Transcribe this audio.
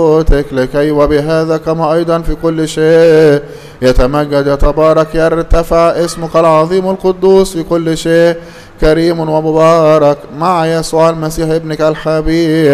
لكي وبهذا كما أيضا في كل شيء يتمجد يتبارك يرتفع اسمك العظيم القدوس في كل شيء كريم ومبارك مع يسوع المسيح ابنك الحبيب